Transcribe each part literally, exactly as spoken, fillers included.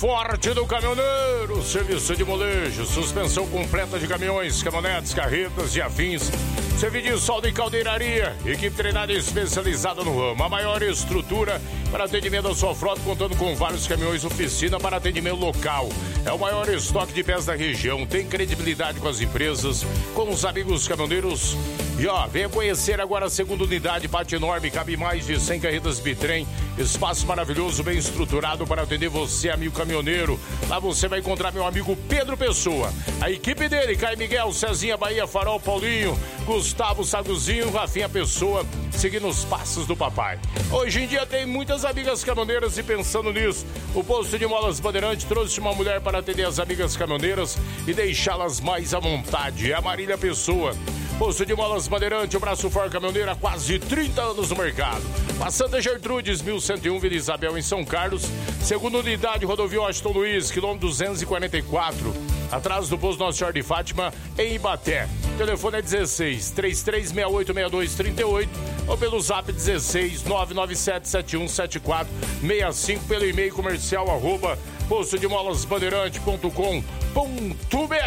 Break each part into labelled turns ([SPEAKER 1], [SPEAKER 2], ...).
[SPEAKER 1] Forte do Caminhoneiro, serviço de molejo, suspensão completa de caminhões, caminhonetes, carretas e afins. Serviço de solda e caldeiraria, equipe treinada e especializada no ramo. A maior estrutura para atendimento da sua frota, contando com vários caminhões oficina para atendimento local. É o maior estoque de peças da região, tem credibilidade com as empresas, com os amigos caminhoneiros. E ó, venha conhecer agora a segunda unidade, pátio enorme, cabe mais de cem carretas bitrem, espaço maravilhoso, bem estruturado para atender você, amigo caminhoneiro. Lá você vai encontrar meu amigo Pedro Pessoa, a equipe dele, Caio Miguel, Cezinha, Bahia, Farol, Paulinho, Gustavo Saguzinho, Rafinha Pessoa, seguindo os passos do papai. Hoje em dia tem muitas amigas caminhoneiras e pensando nisso, o posto de molas Bandeirante trouxe uma mulher para atender as amigas caminhoneiras e deixá-las mais à vontade. É a Marília Pessoa. Posto de molas Bandeirante, o braço forte caminhoneiro há quase trinta anos no mercado. A Santa Gertrudes, mil cento e um, Vila Isabel, em São Carlos. Segunda unidade, rodovia Washington Luiz, quilômetro duzentos e quarenta e quatro. Atrás do posto Nossa Senhora de Fátima, em Ibaté. O telefone é dezesseis, trinta e três, sessenta e oito, sessenta e dois, trinta e oito. Ou pelo zap dezesseis, nove nove sete, sete um sete quatro, seis cinco. Pelo e-mail comercial, arroba posto de molas bandeirante ponto com ponto br.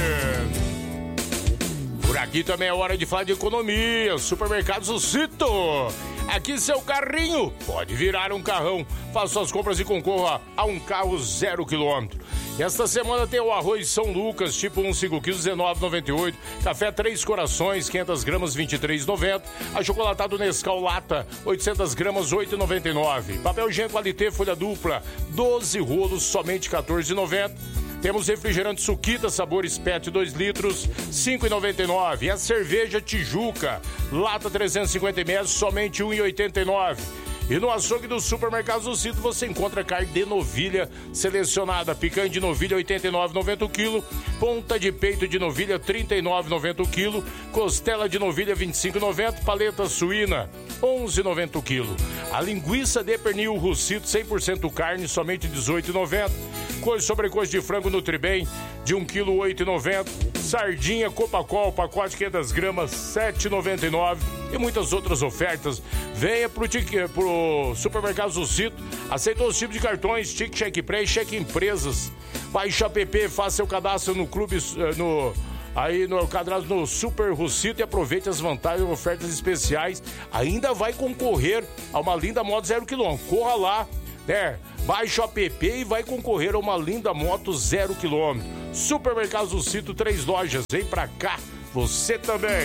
[SPEAKER 1] Por aqui também é hora de falar de economia. Supermercados Zito. Aqui seu carrinho pode virar um carrão. Faça suas compras e concorra a um carro zero quilômetro. Esta semana tem o arroz São Lucas, tipo um, cinco quilos, dezenove reais e noventa e oito centavos. Café Três Corações, quinhentas gramas, vinte e três reais e noventa centavos. Achocolatado Nescau Lata, oitocentas gramas, oito reais e noventa e nove centavos. Papel higiênico Qualité, folha dupla, doze rolos, somente quatorze reais e noventa centavos. Temos refrigerante Suquita, sabores Pet, dois litros, cinco reais e noventa e nove centavos. E a cerveja Tijuca, lata trezentos e cinquenta mililitros, somente um real e oitenta e nove centavos. E no açougue do Supermercados do Cito você encontra carne de novilha selecionada, picanha de novilha oitenta e nove reais e noventa centavos o quilo, ponta de peito de novilha trinta e nove reais e noventa centavos o quilo, costela de novilha vinte e cinco reais e noventa centavos, paleta suína onze reais e noventa centavos o quilo. A linguiça de pernil Russito cem por cento carne, somente dezoito reais e noventa centavos. Coisa sobre coisa de frango Nutribem de um quilo oito reais e noventa centavos. Sardinha Copacol, pacote quinhentas gramas, sete reais e noventa e nove centavos. E muitas outras ofertas. Venha pro, tique, pro Supermercados do Cito. Aceita os tipos de cartões, Tique, Cheque Pré e Cheque Empresas. Baixe o app, faça seu cadastro no clube, no, aí no cadastro no Super Russito e aproveite as vantagens e ofertas especiais. Ainda vai concorrer a uma linda moto zero quilômetro. Corra lá, né? Baixe o app e vai concorrer a uma linda moto zero quilômetro. Supermercados do Cito, três lojas. Vem pra cá, você também.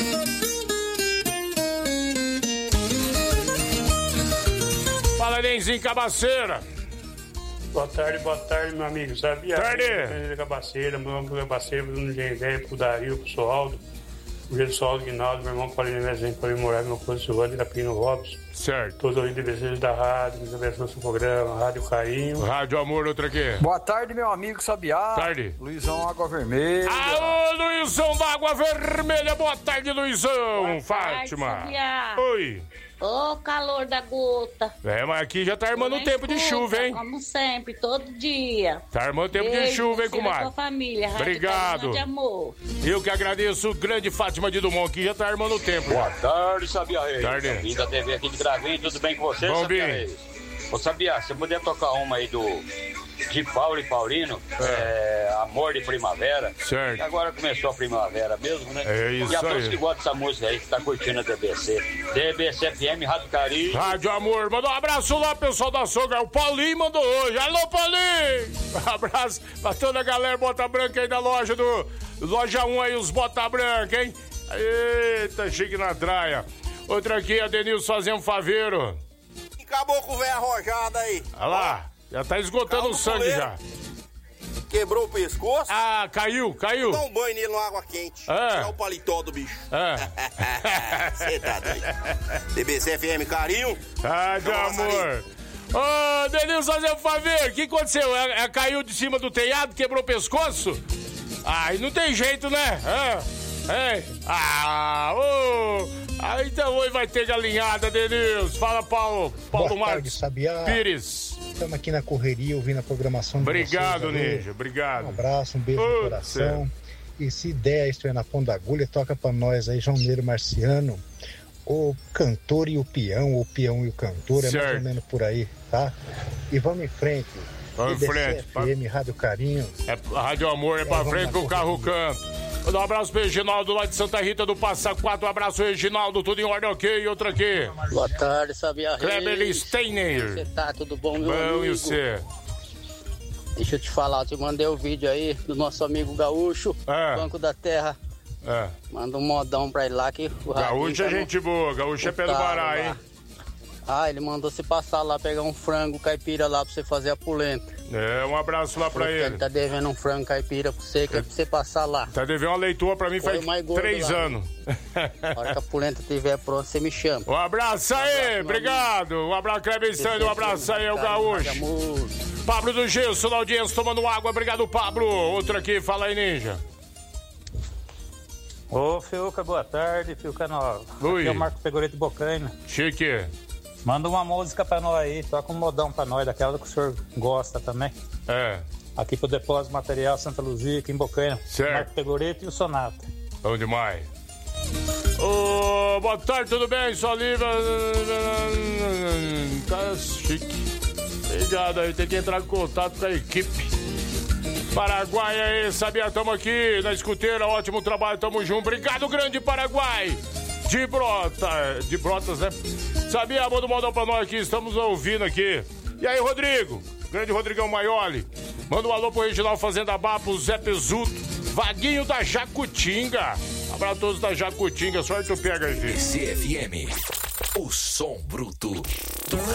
[SPEAKER 1] Fala, Nenzinho Cabaceira.
[SPEAKER 2] Boa tarde, boa tarde, meu amigo. Sabia?
[SPEAKER 1] Tarde.
[SPEAKER 2] Cabaceira, meu irmão Cabaceira, Bruno Gengé, pro Dario, pro Soaldo, pro Geraldo Guinaldo, meu irmão Paulinho Nevezinho, Paulinho Moraes, meu filho Silvano, Irapino Robson.
[SPEAKER 1] Certo.
[SPEAKER 2] Todos os D da rádio, que abençoam seu programa, Rádio Carinho.
[SPEAKER 1] Rádio Amor, outra aqui.
[SPEAKER 3] Boa tarde, meu amigo Sabiá.
[SPEAKER 1] Tarde.
[SPEAKER 3] Luizão Água Vermelha.
[SPEAKER 1] Alô, Luizão da Água Vermelha. Boa tarde, Luizão.
[SPEAKER 4] Boa
[SPEAKER 1] Fátima.
[SPEAKER 4] tarde, Sabiá.
[SPEAKER 1] Oi.
[SPEAKER 4] Ô, calor da gota.
[SPEAKER 1] É, mas aqui já tá armando o tempo de chuva, hein?
[SPEAKER 4] Como sempre, todo dia.
[SPEAKER 1] Tá armando o tempo
[SPEAKER 4] Beijo,
[SPEAKER 1] de chuva, hein,
[SPEAKER 4] você e a
[SPEAKER 1] comadre?
[SPEAKER 4] sua família. Rádio
[SPEAKER 1] Obrigado.
[SPEAKER 4] Carinho de amor.
[SPEAKER 1] Eu que agradeço o grande Fátima de Dumont, que já tá armando o tempo.
[SPEAKER 5] Boa
[SPEAKER 1] já.
[SPEAKER 5] tarde, Sabiá Reis.
[SPEAKER 1] Tarde.
[SPEAKER 5] Vim da T V aqui de Gravinho, tudo bem com você,
[SPEAKER 1] Bom,
[SPEAKER 5] Sabiá
[SPEAKER 1] bem.
[SPEAKER 5] Reis? Ô, Sabiá, se puder tocar uma aí do de Paulo e Paulino,
[SPEAKER 1] É.
[SPEAKER 5] é, Amor de Primavera.
[SPEAKER 1] Certo.
[SPEAKER 5] Que agora começou a primavera mesmo, né?
[SPEAKER 1] É isso
[SPEAKER 5] E a todos
[SPEAKER 1] aí.
[SPEAKER 5] que gostam dessa música aí, que tá curtindo a D B C. D B C F M, Rádio Carinho.
[SPEAKER 1] Rádio Amor, manda um abraço lá, pessoal da Sogra. O Paulinho mandou hoje. Alô, Paulinho! Um abraço pra toda a galera Bota Branca aí da loja do... Loja um aí, os Bota Branca, hein? Eita, chique na traia. Outra aqui, a Denilson fazendo um faveiro.
[SPEAKER 6] Acabou com o velho arrojado aí.
[SPEAKER 1] Olha lá, já tá esgotando
[SPEAKER 6] Calma,
[SPEAKER 1] o sangue
[SPEAKER 6] coleiro.
[SPEAKER 1] já.
[SPEAKER 6] Quebrou o pescoço.
[SPEAKER 1] Ah, caiu, caiu.
[SPEAKER 6] Dá um banho nele na água quente.
[SPEAKER 1] É.
[SPEAKER 6] Tirar o paletó do bicho.
[SPEAKER 1] É.
[SPEAKER 6] Você tá doido. D B C F M, carinho.
[SPEAKER 1] Rádio
[SPEAKER 6] Vamos lá,
[SPEAKER 1] Amor. Ô, Denilson, fazer um favor. O que aconteceu? É, é, caiu de cima do telhado, quebrou o pescoço? Ai, não tem jeito, né? É. É. Ah, ô. Ah, então hoje vai ter galinhada, Denilson. Fala, Paulo. Paulo
[SPEAKER 7] Boa tarde,
[SPEAKER 1] Marques
[SPEAKER 7] Sabiá.
[SPEAKER 1] Pires.
[SPEAKER 7] Estamos aqui na correria, ouvindo a programação de
[SPEAKER 1] Obrigado,
[SPEAKER 7] vocês,
[SPEAKER 1] Ninja. Obrigado.
[SPEAKER 7] Um abraço, um beijo no
[SPEAKER 1] Ô,
[SPEAKER 7] coração. E se der a estreia na ponta da agulha, toca pra nós aí, João Neiro Marciano, o cantor e o peão, o peão e o cantor, é mais
[SPEAKER 1] Certo.
[SPEAKER 7] ou menos por aí, tá? E vamos em frente.
[SPEAKER 1] Vamos em frente.
[SPEAKER 7] F M, Rádio Carinho.
[SPEAKER 1] É, Rádio Amor é pra
[SPEAKER 7] É,
[SPEAKER 1] frente que o carro canta. Um abraço pro Reginaldo lá de Santa Rita do Passa Quatro. Um abraço, Reginaldo. Tudo em ordem, ok? E outra aqui.
[SPEAKER 8] Boa tarde, Sabia
[SPEAKER 1] Kleber
[SPEAKER 8] Reis.
[SPEAKER 1] Steiner.
[SPEAKER 8] Você tá tudo bom, meu
[SPEAKER 1] Bom,
[SPEAKER 8] amigo?
[SPEAKER 1] e você?
[SPEAKER 8] Deixa eu te falar, eu te mandei o vídeo aí do nosso amigo Gaúcho,
[SPEAKER 1] É.
[SPEAKER 8] Banco da Terra.
[SPEAKER 1] É.
[SPEAKER 8] Manda um modão pra ele lá que o
[SPEAKER 1] Gaúcho é
[SPEAKER 8] Radinho tá
[SPEAKER 1] gente boa. Gaúcho é
[SPEAKER 8] no
[SPEAKER 1] pé do
[SPEAKER 8] talo
[SPEAKER 1] Bará,
[SPEAKER 8] lá.
[SPEAKER 1] hein?
[SPEAKER 8] Ah, ele mandou você passar lá, pegar um frango caipira lá pra você fazer a polenta.
[SPEAKER 1] É, um abraço lá pra
[SPEAKER 8] Porque
[SPEAKER 1] ele.
[SPEAKER 8] Ele tá devendo um frango caipira pra você, que é pra você passar lá.
[SPEAKER 1] Tá devendo uma leitura pra mim
[SPEAKER 8] Foi
[SPEAKER 1] faz
[SPEAKER 8] o mais gordo
[SPEAKER 1] três
[SPEAKER 8] lá.
[SPEAKER 1] anos.
[SPEAKER 8] A hora que a polenta estiver pronta, você me chama.
[SPEAKER 1] Um abraço aí, obrigado. Um abraço, Kleber Steiner. Um abraço aí, o Gaúcho. Pablo do Gilson, na audiência, tomando água. Obrigado, Pablo. Outro aqui, fala aí, Ninja.
[SPEAKER 9] Ô, Fiuca, boa tarde, Fiuca Nova.
[SPEAKER 1] Oi.
[SPEAKER 9] Aqui é o Marco Pegoreto Bocaina.
[SPEAKER 1] Chique.
[SPEAKER 9] Manda uma música pra nós aí, toca um modão pra nós, daquela que o senhor gosta também.
[SPEAKER 1] É.
[SPEAKER 9] Aqui pro Depósito Material Santa Luzia, aqui em Bocaina.
[SPEAKER 1] Certo.
[SPEAKER 9] Marco Pegoreto e o Sonata.
[SPEAKER 1] Bom demais. Ô, boa tarde, tudo bem? Sou Lívia. Tá chique. Obrigado aí, tem que entrar em contato com a equipe. Paraguai aí, sabia? Tamo aqui na escuteira, ótimo trabalho, tamo junto. Obrigado, grande Paraguai. De Brota, de Brotas, né? Sabia? Manda um modão pra nós aqui, estamos ouvindo aqui. E aí, Rodrigo? Grande Rodrigão Maioli. Manda um alô pro Reginaldo Fazenda Bar, pro Zé Pesuto, Vaguinho da Jacutinga. Abraço a todos da Jacutinga, sorte tu pega aí, filho.
[SPEAKER 10] C F M, o som bruto.